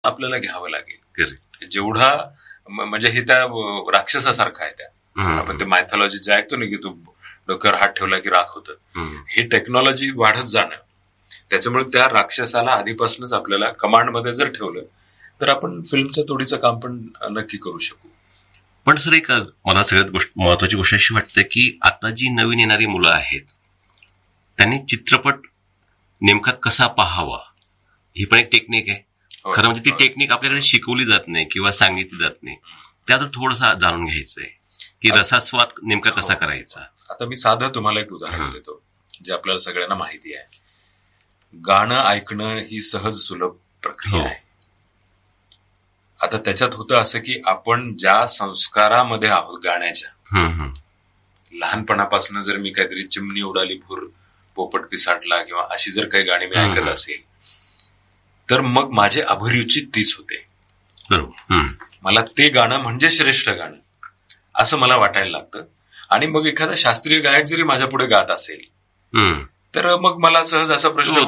आपल्याला घ्यावं लागेल. जेवढा म्हणजे हे त्या राक्षसासारखं आहे. त्या आपण ते मायथॉलॉजी जे ऐकतो ना की तू डोक्यावर हात ठेवला की राख होतं, हे टेक्नॉलॉजी वाढत जाणं, त्याच्यामुळे त्या राक्षसाला आधीपासूनच आपल्याला कमांडमध्ये जर ठेवलं तर आपण फिल्मचं तोडीचं काम पण नक्की करू शकू. पण सर एक मला सगळ्यात महत्वाची गोष्ट अशी वाटते की आता जी नवीन येणारी मुलं आहेत त्यांनी चित्रपट नेमका कसा पाहावा ही पण एक टेक्निक आहे. खरं म्हणजे ती टेक्निक आपल्याकडे शिकवली जात नाही किंवा सांगितली जात नाही. त्यात थोडंसं जाणून घ्यायचंय की रसास्वाद नेमका कसा करायचा. आता मी साधं तुम्हाला एक उदाहरण देतो जे आपल्याला सगळ्यांना माहिती आहे. गाणं ऐकणं ही सहज सुलभ प्रक्रिया आहे. आता त्याच्यात होतं असं की आपण ज्या संस्कारामध्ये आहोत गाण्याच्या, लहानपणापासून जर मी काहीतरी चिमणी उडाली भूर, पोपट पिसाटला किंवा अशी जर काही गाणी मी ऐकत असेल तर मग माझी अभिरुची तीच होते. मला ते गाणं म्हणजे श्रेष्ठ गाणं असं मला वाटायला लागतं. आणि मग एखादा शास्त्रीय गायक जरी माझ्या पुढे गात असेल तर मग मला सहज असा प्रश्न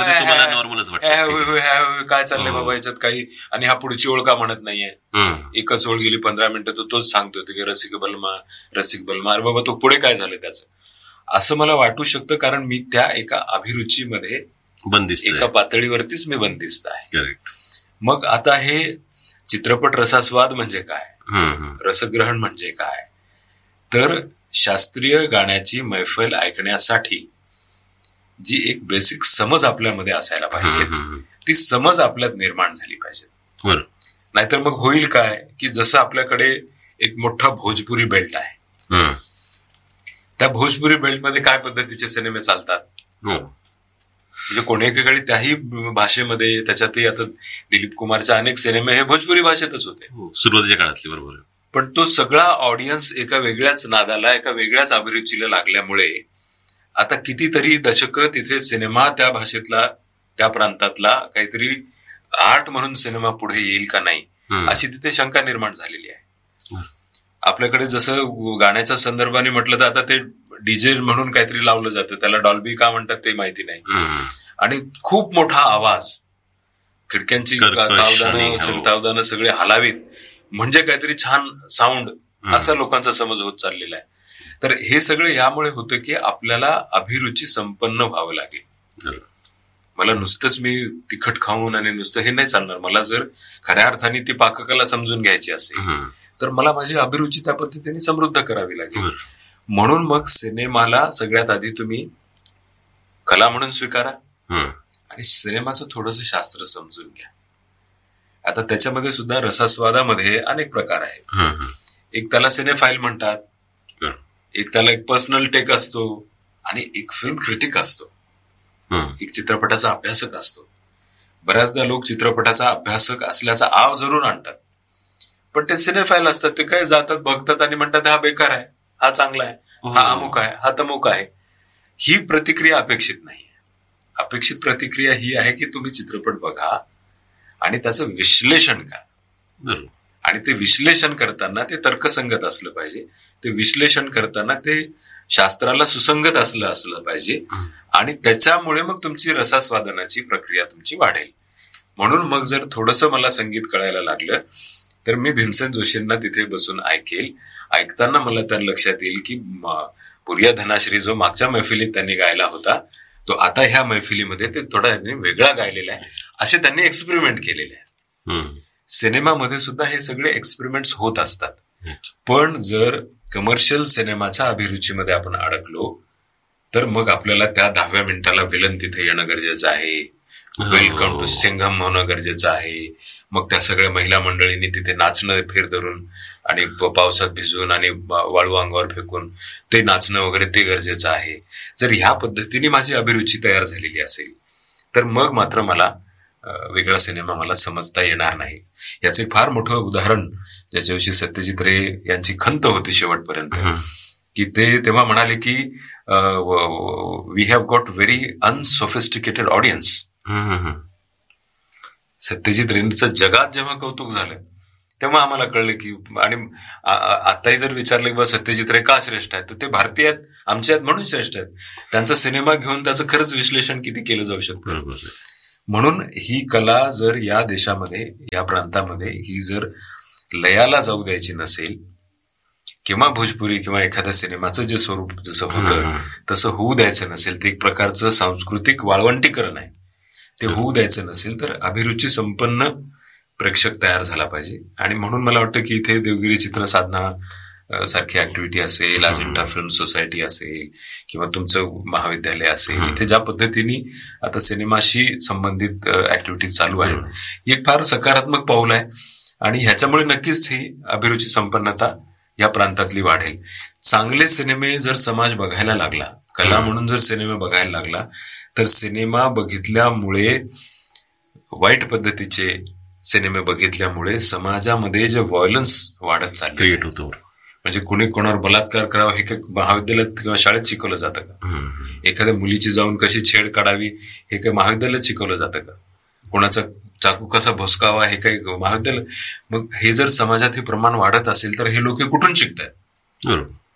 काय चाललंय बाबा याच्यात काही, आणि हा पुढची ओळ का म्हणत नाहीये. एकच ओळ गेली 15 मिनिटं तो तोच सांगतोय की रसिक बलमा रसिक बलमा. अरे बाबा तो पुढे काय झालं त्याचं, असं मला वाटू शकतं. कारण मी त्या एका अभिरुचीमध्ये बंदिस्त, एका पातळीवरतीच मी बंदिस्त आहे. मग आता हे चित्रपट रसास्वाद म्हणजे काय, रसग्रहण म्हणजे काय, तर शास्त्रीय गाण्याची मैफल ऐकण्यासाठी जी एक बेसिक समज आपल्यामध्ये असायला पाहिजे ती समज आपल्यात निर्माण झाली पाहिजे. नाहीतर मग होईल काय की जसं आपल्याकडे एक मोठा भोजपुरी बेल्ट आहे, त्या भोजपुरी बेल्टमध्ये काय पद्धतीचे सिनेमे चालतात म्हणजे कोणीही काळी त्याही भाषेमध्ये, त्याच्यातही आता दिलीप कुमारचे अनेक सिनेमे हे भोजपुरी भाषेतच होते सुरुवातीच्या काळातले. बरोबर. पण तो सगळा ऑडियन्स एका वेगळ्याच नादाला, एका वेगळ्याच अभिरुचीला लागल्यामुळे आता कितीतरी दशकं तिथे सिनेमा त्या भाषेतला, त्या प्रांतातला काहीतरी आर्ट म्हणून सिनेमा पुढे येईल का नाही अशी तिथे शंका निर्माण झालेली आहे. आपल्याकडे जसं गाण्याच्या संदर्भाने म्हटलं तर आता ते डीजे म्हणून काहीतरी लावलं जातं, त्याला डॉल्बी का म्हणतात ते माहिती नाही. आणि खूप मोठा आवाज, खिडक्यांची कावदानं सगळे हलावीत म्हणजे काहीतरी छान साऊंड, असा लोकांचा समज होत चाललेला आहे. तर हे सगळं यामुळे होतं की आपल्याला अभिरुची संपन्न व्हावं लागेल. मला नुसतंच मी तिखट खाऊन आणि नुसतं हे नाही चालणार. मला जर खऱ्या अर्थाने ती पाककला समजून घ्यायची असेल तर मला माझी अभिरुची त्या पद्धतीने समृद्ध करावी लागेल. म्हणून मग सिनेमाला सगळ्यात आधी तुम्ही कला म्हणून स्वीकारा आणि सिनेमाचं थोडंसं शास्त्र समजून घ्या. आता त्याच्यामध्ये सुद्धा रसास्वादामध्ये अनेक प्रकार आहेत. एक त्याला सिनेफाईल म्हणतात, एक त्याला एक पर्सनल टेक असतो आणि एक फिल्म क्रिटिक असतो, एक चित्रपटाचा अभ्यासक असतो. बऱ्याचदा लोक चित्रपटाचा अभ्यासक असल्याचा आव जरूर आणतात, पण ते सिनेफाईल असतात. ते काय जातात, बघतात आणि म्हणतात हा बेकार आहे, हा चांगला आहे, हा अमुक आहे, हा तमुक आहे. ही प्रतिक्रिया अपेक्षित नाही. अपेक्षित प्रतिक्रिया ही आहे की तुम्ही चित्रपट बघा आणि त्याचं विश्लेषण करा. आणि ते विश्लेषण करताना ते तर्कसंगत असलं पाहिजे, ते विश्लेषण करताना ते शास्त्राला सुसंगत असलं पाहिजे आणि त्याच्यामुळे मग तुमची रसास्वादनाची प्रक्रिया तुमची वाढेल. म्हणून मग जर थोडंसं मला संगीत कळायला लागलं तर मी भीमसेन जोशींना तिथे बसून ऐकेल. ऐकताना मला त्या लक्षात येईल की पुरिया धनाश्री जो मागच्या मैफिलीत त्यांनी गायला होता तो आता ह्या मैफिलीमध्ये ते थोडा वेगळा गायलेला आहे, असे त्यांनी एक्सपेरिमेंट केलेले आहे. सिनेमामध्ये सुद्धा हे सगळे एक्सपेरिमेंट्स होत असतात. पण जर कमर्शियल सिनेमाच्या अभिरुचीमध्ये आपण अडकलो तर मग आपल्याला त्या 10व्या मिनिटाला विलन तिथे येणं गरजेचं आहे, वेलकम टू सिंघम होणं गरजेचं आहे. मग त्या सगळ्या महिला मंडळींनी तिथे नाचणं फेर धरून आणि पावसात भिजून आणि वाळू अंगावर फेकून ते नाचणं वगैरे ते गरजेचं आहे. जर ह्या पद्धतीने माझी अभिरुची तयार झालेली असेल तर मग मात्र मला वेगळा सिनेमा मला समजता येणार नाही. याचं एक फार मोठं उदाहरण ज्याच्याविषयी सत्यजित रे यांची खंत होती शेवटपर्यंत की ते तेव्हा म्हणाले की we have got very unsophisticated audience. Satyajit रेंचं जगात जेव्हा कौतुक झालं तेव्हा आम्हाला कळलं की, आणि आताही जर विचारलं की बा सत्यजित रे का श्रेष्ठ आहेत तर ते भारतीय आहेत, आमचे आहेत म्हणून श्रेष्ठ आहेत. त्यांचा सिनेमा घेऊन त्याचं खरंच विश्लेषण किती केलं जाऊ शकतं. म्हणून ही कला जर या देशामध्ये, या प्रांतामध्ये ही जर लयाला जाऊ द्यायची नसेल, किंवा भोजपुरी किंवा एखाद्या सिनेमाचं जे स्वरूप जसं होतं तसं होऊ द्यायचं नसेल, ते एक प्रकारचं सांस्कृतिक वाळवंटीकरण आहे, ते होऊ द्यायचं नसेल तर अभिरुची संपन्न प्रेक्षक तयार झाला पाहिजे. आणि म्हणून मला वाटतं की इथे देवगिरी चित्रसाधना सारखी ऍक्टिव्हिटी असेल, अजिंठा फिल्म सोसायटी असेल किंवा तुमचं महाविद्यालय असेल, इथे ज्या पद्धतीने आता सिनेमाशी संबंधित ऍक्टिव्हिटीज चालू आहेत, ही एक फार सकारात्मक पाऊल आहे. आणि ह्याच्यामुळे नक्कीच ही अभिरुची संपन्नता या प्रांतातली वाढेल. चांगले सिनेमे जर समाज बघायला लागला, कला म्हणून जर सिनेमे बघायला लागला, तर सिनेमा बघितल्यामुळे, वाईट पद्धतीचे सिनेमे बघितल्यामुळे समाजामध्ये जे व्हायलन्स वाढत चालले क्रिएट होतो. म्हणजे कुणी कोणावर बलात्कार करावा हे काही महाविद्यालयात किंवा शाळेत शिकवलं जातं का? एखाद्या मुलीची जाऊन कशी छेड काढावी हे काही महाविद्यालयात शिकवलं जातं का? कोणाचा चाकू कसा भोसकावा हे काही महाविद्यालय? मग हे जर समाजात हे प्रमाण वाढत असेल तर हे लोक कुठून शिकतायत?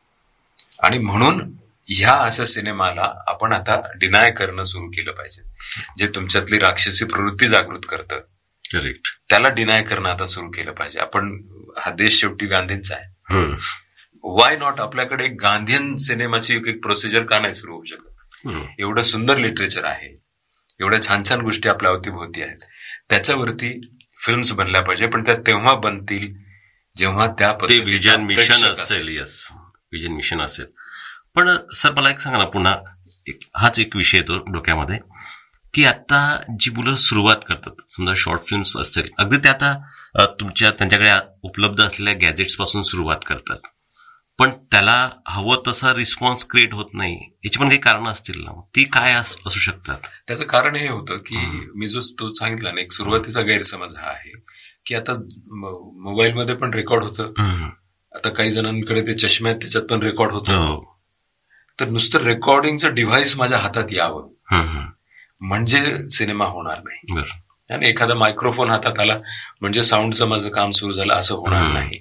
आणि म्हणून ह्या अशा सिनेमाला आपण आता डिनाय करणं सुरू केलं पाहिजे. जे तुमच्यातली राक्षसी प्रवृत्ती जागृत करतं, करेक्ट, त्याला डिनाय करणं आता सुरू केलं पाहिजे. आपण, हा देश शेवटी गांधींचा आहे, वाय नॉट आपल्याकडे एक गांधीयन सिनेमाची एक प्रोसिजर का नाही सुरू होऊ शकत? एवढं सुंदर लिटरेचर आहे, एवढ्या छान छान गोष्टी आपल्या अवतीभोवती आहेत, त्याच्यावरती फिल्म्स बनल्या पाहिजे. पण त्या तेव्हा बनतील जेव्हा त्या विजन मिशन असेल. येस, विजन मिशन असेल. पण सर मला एक सांगा ना, पुन्हा हाच एक विषय येतो डोक्यामध्ये की आता जी मुलं सुरुवात करतात, समजा शॉर्ट फिल्म्स असेल, अगदी ते आता त्यांच्याकडे उपलब्ध असलेल्या गॅजेट्स पासून सुरुवात करतात, पण त्याला हवं तसा रिस्पॉन्स क्रिएट होत नाही. याची पण काही कारणं असतील ना, ती काय असू शकतात? त्याचं कारण हे होतं की मी जो तो सांगितला ना, एक सुरुवातीचा गैरसमज हा आहे की आता मोबाईलमध्ये पण रेकॉर्ड होतं, आता काही जणांकडे ते चष्मे आहेत त्याच्यात पण रेकॉर्ड होतं, तर नुसतं रेकॉर्डिंगचं डिव्हाइस माझ्या हातात यावं म्हणजे सिनेमा होणार नाही. आणि एखादा मायक्रोफोन हातात आला म्हणजे साऊंडचं माझं काम सुरू झालं असं होणार नाही.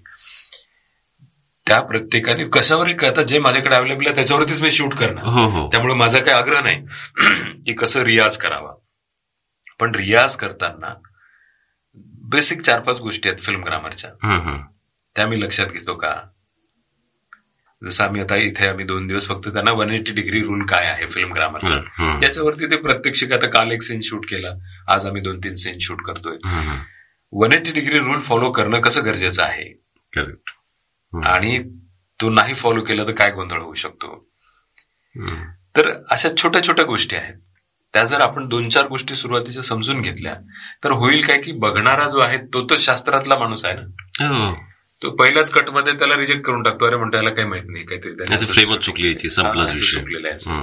त्या प्रत्येकाने कशावर, आता जे माझ्याकडे अवेलेबल आहे त्याच्यावरतीच मी शूट करणार. त्यामुळे माझा काही आग्रह नाही की कसं रियाज करावा, पण रियाज करताना बेसिक 4-5 गोष्टी आहेत फिल्म ग्रामरच्या, त्या मी लक्षात घेतो का? जसं आम्ही आता इथे 2 दिवस फक्त त्यांना 180 डिग्री रूल काय आहे फिल्म ग्रामरचा याच्यावरती ते प्रत्यक्ष, आता काल एक सीन शूट केला, आज आम्ही 2-3 सीन शूट करतोय. 180 डिग्री रूल फॉलो करणं कसं गरजेचं आहे, आणि तो नाही फॉलो केला तर काय गोंधळ होऊ शकतो. तर अशा छोट्या छोट्या गोष्टी आहेत, त्या जर आपण 2-4 गोष्टी सुरुवातीच्या समजून घेतल्या तर होईल काय की बघणारा जो आहे तो तर शास्त्रातला माणूस आहे ना, तो पहिल्याच कटमध्ये त्याला रिजेक्ट करून टाकतो, अरे म्हणतो याला काही माहित नाही, काहीतरी चुकलेलं आहे.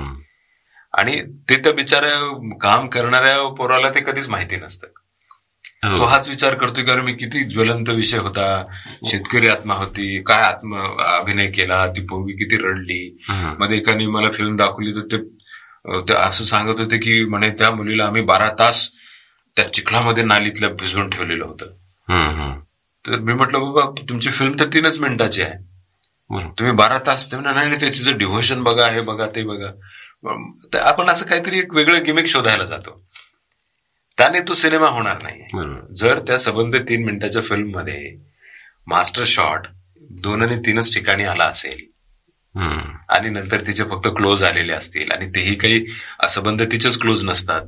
आणि ते त्या बिचाऱ्या काम करणाऱ्या पोराला ते कधीच माहिती नसतं. तो हाच विचार करतोय की अरे मी किती ज्वलंत विषय होता, शेतकरी आत्मा होती, काय अभिनय केला, ती पोरगी किती रडली, मध्ये एकाने मला फिल्म दाखवली तर ते असं सांगत होते की म्हणे त्या मुलीला आम्ही 12 तास त्या चिखलामध्ये नालीतल्या भिजवून ठेवलेलं होतं. तर मी म्हटलं बाबा तुमची फिल्म तर 3 मिनिटाची आहे, तुम्ही 12 तास, ते नाही ते तिचं डिव्होशन बघा, हे बघा, ते बघा. आपण असं काहीतरी एक वेगळं गिमिक शोधायला जातो, त्याने तो सिनेमा होणार नाही. जर त्या संबंध 3 मिनिटाच्या फिल्म मध्ये मास्टर शॉट 2 आणि 3च ठिकाणी आला असेल आणि नंतर तिचे फक्त क्लोज आलेले असतील आणि तेही काही असंबंध तिचेच क्लोज नसतात,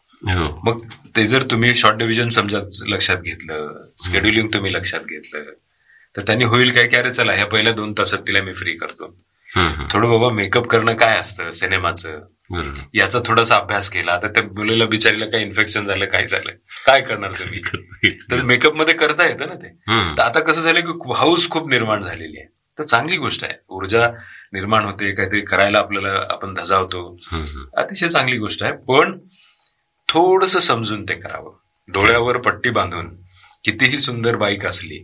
मग ते जर तुम्ही शॉर्ट डिव्हिजन समजा लक्षात घेतलं, शेड्युलिंग तुम्ही लक्षात घेतलं, तर त्यांनी होईल काय की अरे चला ह्या पहिल्या 2 तासात तिला मी फ्री करतो, थोडं बाबा मेकअप करणं काय असतं सिनेमाचं याचा थोडासा अभ्यास केला, तर त्या मुलीला बिचारीला काही इन्फेक्शन झालं, काय झालं, काय करणार तुम्ही, तर मेकअप मध्ये करता येतं ना ते. तर आता कसं झालं की हाऊस खूप निर्माण झालेली आहे, तर चांगली गोष्ट आहे, ऊर्जा निर्माण होते, काहीतरी करायला आपल्याला आपण धजावतो, अतिशय चांगली गोष्ट आहे. पण थोडंसं समजून ते करावं. डोळ्यावर पट्टी बांधून कितीही सुंदर बाईक असली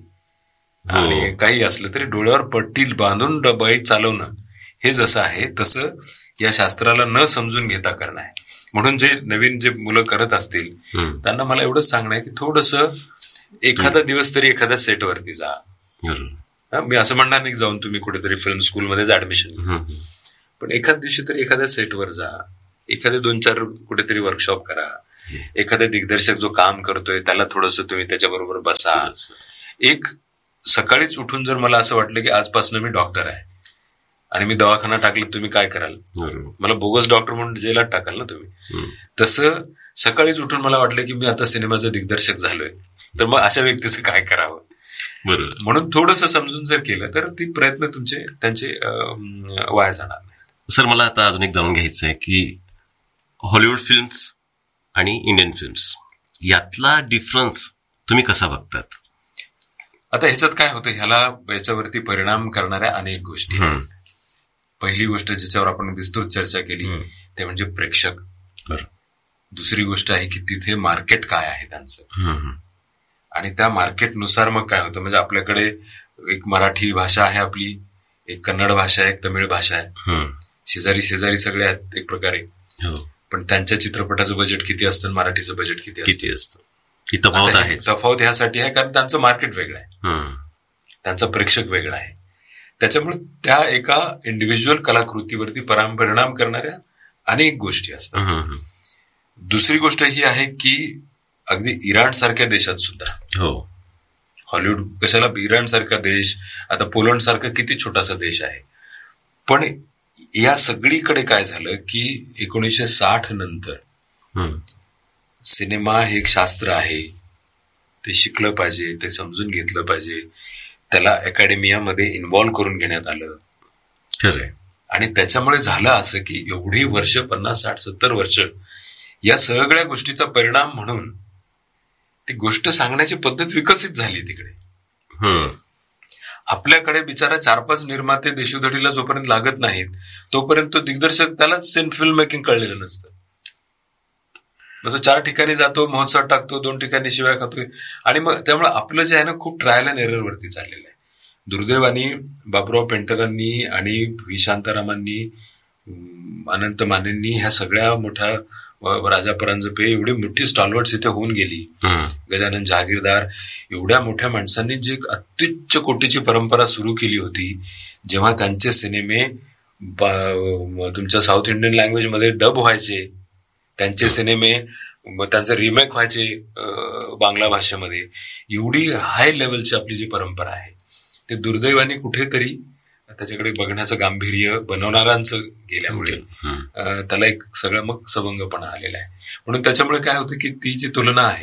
आणि काही असलं तरी डोळ्यावर पट्टी बांधून बाईक चालवणं हे जसं आहे तसं या शास्त्राला न समजून घेता करणं आहे. म्हणून जे नवीन जे मुलं करत असतील त्यांना मला एवढंच सांगणं आहे की थोडंसं एखादा दिवस तरी एखाद्या सेटवरती जा. मी असं म्हणणार नाही जाऊन तुम्ही कुठेतरी फिल्म स्कूलमध्येच ऍडमिशन, पण एखाद दिवशी तरी एखाद्या सेटवर जा, एखादे 2-4 कुठेतरी वर्कशॉप करा, एखादा दिग्दर्शक जो काम करतोय त्याला थोडंसं तुम्ही त्याच्याबरोबर बसा. एक सकाळीच उठून जर मला असं वाटलं की आजपासून मी डॉक्टर आहे आणि मी दवाखाना टाकला, तुम्ही काय कराल? मला बोगस डॉक्टर म्हणून जेलात टाकाल ना तुम्ही. तसं सकाळीच उठून मला वाटलं की मी आता सिनेमाचा दिग्दर्शक झालोय, तर मग अशा व्यक्तीचं काय करावं? बरोबर. म्हणून थोडंसं समजून जर केलं तर ती प्रयत्न त्यांचे वाया जाणार नाही. सर, मला आता अजून एक जाणून घ्यायचं आहे की हॉलिवूड फिल्म्स आणि इंडियन फिल्म्स यातला डिफरन्स तुम्ही कसा बघतात? आता ह्याच्यात काय होतं, याच्यावरती परिणाम करणाऱ्या अनेक गोष्टी. पहिली गोष्ट ज्याच्यावर आपण विस्तृत चर्चा केली ते म्हणजे प्रेक्षक. दुसरी गोष्ट आहे की तिथे मार्केट काय आहे त्यांचं, आणि त्या मार्केटनुसार मग काय होतं, म्हणजे आपल्याकडे एक मराठी भाषा आहे आपली, एक कन्नड भाषा आहे, एक तमिळ भाषा आहे, शेजारी सगळे आहेत एक प्रकारे. पण त्यांच्या चित्रपटाचं बजेट किती असतं, मराठीचं बजेट किती असतं, ही तफावत आहे. तफावत ह्यासाठी आहे कारण त्यांचं मार्केट वेगळं आहे, त्यांचा प्रेक्षक वेगळा आहे. त्याच्यामुळे त्या एका इंडिव्हिज्युअल कलाकृतीवरती परिणाम करणाऱ्या अनेक गोष्टी असतात. दुसरी गोष्ट ही आहे की अगदी इराण सारख्या देशात सुद्धा हॉलिवूड कशाला, इराण सारखा देश, आता पोलंड सारखा किती छोटासा देश आहे, पण या सगळीकडे काय झालं की 1960 नंतर सिनेमा हे एक शास्त्र आहे, ते शिकलं पाहिजे, ते समजून घेतलं पाहिजे, त्याला अकॅडमियामध्ये इन्व्हॉल्व्ह करून घेण्यात आलं. खरंय. आणि त्याच्यामुळे झालं असं की एवढी वर्ष, 50, 60, 70 वर्ष या सगळ्या गोष्टीचा परिणाम म्हणून ती गोष्ट सांगण्याची पद्धत विकसित झाली तिकडे. आपल्याकडे बिचारा 4-5 निर्माते देशोधडीला जोपर्यंत लागत नाहीत तोपर्यंत तो दिग्दर्शक, त्यालाच फिल्म मेकिंग कळलेलं नसतं. मग तो 4 ठिकाणी जातो, महोत्सव टाकतो, 2 ठिकाणी शिवाय खातोय, आणि मग त्यामुळे आपलं जे आहे ना खूप ट्रायल अँड एरर वरती चाललेलं आहे. दुर्दैवानी बाबुराव पेंटरांनी आणि व्ही शांतारामांनी, अनंत मानेंनी, ह्या सगळ्या मोठ्या, राजा परांजपे, एवढी मोठी स्टॉलवर्ड्स इथे होऊन गेली, गजानन जहागीरदार, एवढ्या मोठ्या माणसांनी जी एक अत्युच्च कोटीची परंपरा सुरू केली होती, जेव्हा त्यांचे सिनेमे तुमच्या साऊथ इंडियन लँग्वेजमध्ये डब व्हायचे, त्यांचे सिनेमे त्यांचे रिमेक व्हायचे बांगला भाषेमध्ये, एवढी हाय लेवलची आपली जी परंपरा आहे, ते दुर्दैवाने कुठेतरी त्याच्याकडे बघण्याचं गांभीर्य बनवणाऱ्यांचं गेल्यामुळे त्याला एक सगळं मग सवंगपणा आलेला आहे. म्हणून त्याच्यामुळे काय होतं की ती जी तुलना आहे,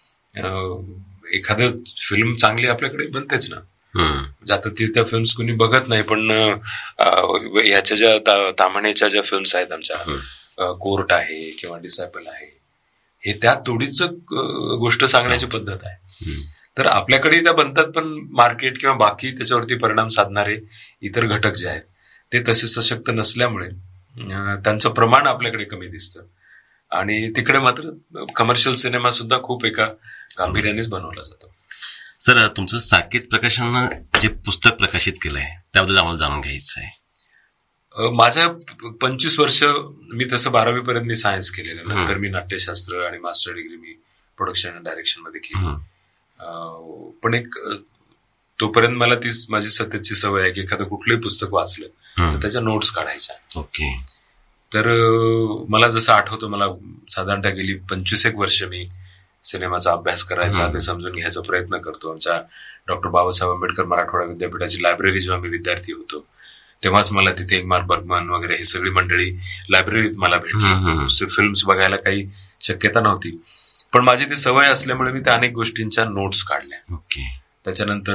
एखादं फिल्म चांगली आपल्याकडे बनतेच ना, आता त्या फिल्म्स कोणी बघत नाही, पण ह्याच्या ज्या ताम्हणेच्या ज्या फिल्म्स आहेत आमच्या, कोर्ट आहे किंवा डिसायपल आहे, हे त्या तोडीच गोष्ट सांगण्याची पद्धत आहे. तर आपल्याकडे त्या बनतात, पण मार्केट किंवा बाकी त्याच्यावरती परिणाम साधणारे इतर घटक जे आहेत ते तसे सशक्त नसल्यामुळे त्यांचं प्रमाण आपल्याकडे कमी दिसतं, आणि तिकडे मात्र कमर्शियल सिनेमा सुद्धा खूप एका गांभीर्यानेच बनवला जातो. सर, तुमचं साकेत प्रकाशनानं जे पुस्तक प्रकाशित केलंय त्याबद्दल आम्हाला जाणून घ्यायचं आहे. माझ्या 25 वर्ष, मी तसं 12वी पर्यंत मी सायन्स केलेलं, नंतर मी नाट्यशास्त्र आणि मास्टर डिग्री मी प्रोडक्शन आणि डायरेक्शन मध्ये केली. पण एक तोपर्यंत मला ती माझी सततची सवय आहे की एखादं कुठलंही पुस्तक वाचलं तर त्याच्या नोट्स काढायच्या. ओके. तर मला जसं आठवतं, मला साधारणतः गेली 25 वर्ष मी सिनेमाचा अभ्यास करायचा, ते समजून घ्यायचा प्रयत्न करतो. आमच्या डॉक्टर बाबासाहेब आंबेडकर मराठवाडा विद्यापीठाची लायब्ररी जेव्हा मी विद्यार्थी होतो तेव्हाच मला तिथे इंगमार बर्गमन वगैरे ही सगळी मंडळी लायब्ररीत मला भेटली. फिल्म्स बघायला काही शक्यता नव्हती, पण माझी ती सवय असल्यामुळे मी त्या अनेक गोष्टींच्या नोट्स काढल्या. ओके. त्याच्यानंतर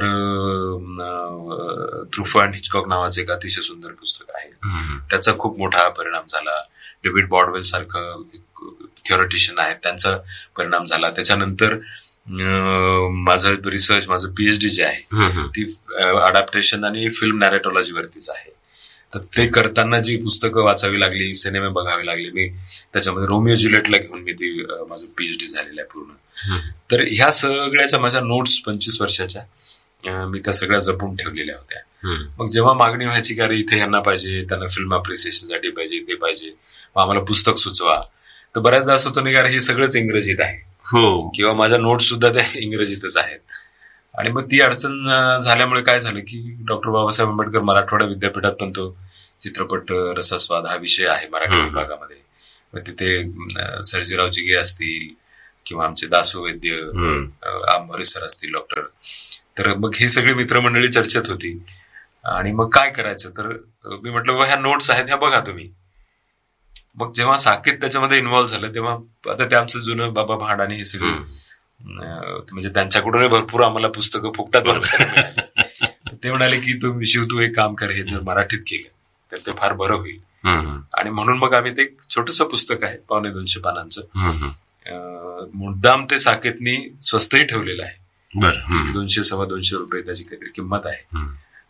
ट्रुफो अँड हिचकॉक नावाचं एक अतिशय सुंदर पुस्तक आहे, त्याचा खूप मोठा परिणाम झाला. डेव्हिड बॉर्डवेल सारखं थिओरिटिशियन आहेत, त्यांचा परिणाम झाला. त्याच्यानंतर माझं रिसर्च, माझं पीएचडी जे आहे ती अडॅप्टेशन आणि फिल्म नॅरेटॉलॉजीवरतीच आहे. तर ते करताना जी पुस्तकं वाचावी लागली, सिनेमे बघावे लागले, मी त्याच्यामध्ये रोमिओ ज्युलिएटला घेऊन मी ती माझं पीएचडी झालेलं आहे पूर्ण. तर ह्या सगळ्याच्या माझ्या नोट्स 25 वर्षाच्या मी त्या सगळ्या जपून ठेवलेल्या होत्या. मग जेव्हा मागणी व्हायची की अरे इथे यांना पाहिजे, त्यांना फिल्म अप्रिसिएशनसाठी पाहिजे, ते पाहिजे, मग आम्हाला पुस्तक सुचवा, तर बऱ्याचदा असं होतं नाही की अरे हे सगळंच इंग्रजीत आहे, किंवा माझ्या नोट्स सुद्धा त्या इंग्रजीतच आहेत. आणि मग ती अडचण झाल्यामुळे काय झालं की डॉक्टर बाबासाहेब आंबेडकर मराठवाडा विद्यापीठात पण तो चित्रपट रसास्वाद हा विषय आहे मराठी विभागामध्ये. मग तिथे सर्जीराव जिगे असतील किंवा आमचे दासू वैद्य, आंबोरे सर असतील डॉक्टर, तर मग हे सगळी मित्रमंडळी चर्चेत होती. आणि मग काय करायचं, तर मी म्हटलं ह्या नोट्स आहेत ह्या बघा तुम्ही. मग जेव्हा साकेत त्याच्यामध्ये इन्व्हॉल्व्ह झालं तेव्हा आता ते आमचं जुनं बाबा भाड आणि हे सगळे म्हणजे त्यांच्याकडून भरपूर आम्हाला पुस्तकं फुकटात वाचायला. ते म्हणाले की तू एक काम कर, हे जर मराठीत केलं तर ते फार बरं होईल. आणि म्हणून मग आम्ही ते एक छोटंसं पुस्तक आहे 250 पानांचं, मुद्दाम ते साकेतनी स्वस्तही ठेवलेलं आहे. 200-225 रुपये त्याची काहीतरी किंमत आहे.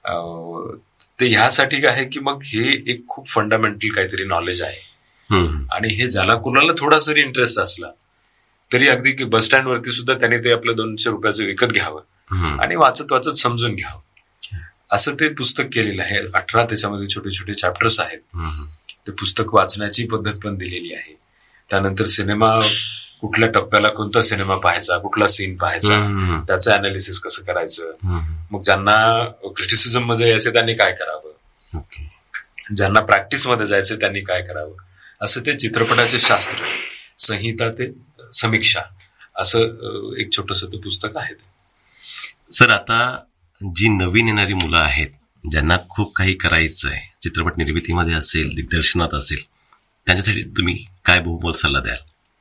ते ह्यासाठी आहे की मग हे एक खूप फंडामेंटल काहीतरी नॉलेज आहे. आणि हे ज्याला कुणाला थोडा जरी इंटरेस्ट असला तरी अगदी बस स्टँड वरती सुद्धा त्याने ते आपलं 200 रुपयाचं विकत घ्यावं आणि वाचत वाचत समजून घ्यावं, असं ते पुस्तक केलेलं आहे. 18 त्याच्यामध्ये छोटे छोटे चॅप्टर्स आहेत. ते पुस्तक वाचण्याची पद्धत पण दिलेली आहे. त्यानंतर सिनेमा कुठल्या टप्प्याला कोणता सिनेमा पाहायचा, कुठला सीन पाहायचा, त्याचं अनालिसिस कसं करायचं, मग ज्यांना क्रिटिसिझम मध्ये यायचं त्यांनी काय करावं, ज्यांना प्रॅक्टिस मध्ये जायचं त्यांनी काय करावं, असं ते चित्रपटाचे शास्त्र, संहिता ते समीक्षा, असं एक छोटंसं ते पुस्तक आहे. सर, आता जी नवीन येणारी मुलं आहेत ज्यांना खूप काही करायचं आहे, चित्रपट निर्मितीमध्ये असेल, दिग्दर्शनात असेल, त्यांच्यासाठी तुम्ही काय बहुमोल सल्ला द्याल?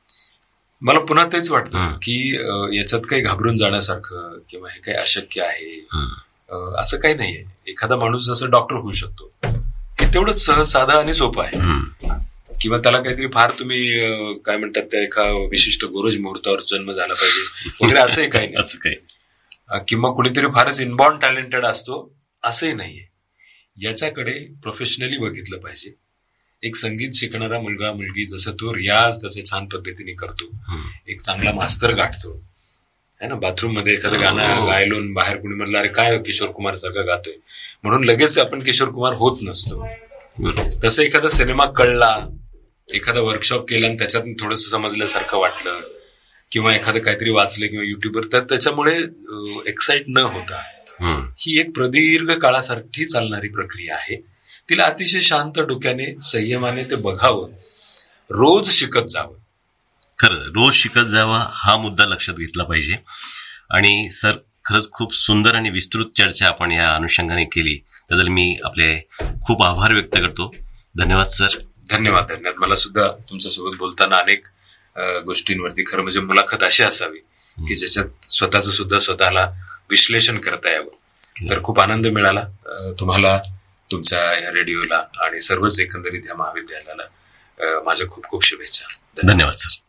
मला पुन्हा तेच वाटतं की याच्यात काही घाबरून जाण्यासारखं किंवा हे काही अशक्य आहे असं काही नाहीये. एखादा माणूस जसं डॉक्टर होऊ शकतो हे तेवढंच सहज, साधा आणि सोपं आहे. किंवा त्याला काहीतरी फार तुम्ही काय म्हणतात त्या एका विशिष्ट गोरज मुहूर्तावर जन्म झाला पाहिजे वगैरे असंही काही नाही. असं काही किंवा कुणीतरी फारच इनबॉर्न टॅलेंटेड असतो असंही नाहीये. याच्याकडे प्रोफेशनली बघितलं पाहिजे. एक संगीत शिकणारा मुलगा मुलगी जसं तो रियाज त्याचे छान पद्धतीने करतो, एक चांगला मास्तर गाठतो है ना, बाथरूम मध्ये एखादं गाणं गायलो बाहेर कुणी म्हणलं अरे काय किशोर कुमार सारखं गातोय म्हणून लगेच आपण किशोर कुमार होत नसतो. तसं एखादा सिनेमा कळला, एखादा वर्कशॉप केला आणि त्याच्यातून थोडंसं समजल्यासारखं वाटलं किंवा एखादं काहीतरी वाचलं किंवा युट्यूबवर, तर त्याच्यामुळे एक्साइट न होता ही एक प्रदीर्घ काळासाठी चालणारी प्रक्रिया आहे. तिला अतिशय शांत डोक्याने, संयमाने ते बघावं, रोज शिकत जावं. खरं रोज शिकत जावा हा मुद्दा लक्षात घेतला पाहिजे. आणि सर, खरंच खूप सुंदर आणि विस्तृत चर्चा आपण या अनुषंगाने केली, त्याबद्दल मी आपले खूप आभार व्यक्त करतो. धन्यवाद सर. धन्यवाद. मला सुद्धा तुमच्यासोबत बोलताना अनेक गोष्टींवरती, खरं म्हणजे मुलाखत अशी असावी की ज्याच्यात स्वतःचं सुद्धा स्वतःला विश्लेषण करता यावं. तर खूप आनंद मिळाला. तुम्हाला, तुमच्या या रेडिओला आणि सर्वच एकंदरीत या महाविद्यालयाला माझ्या खूप खूप शुभेच्छा. धन्यवाद सर.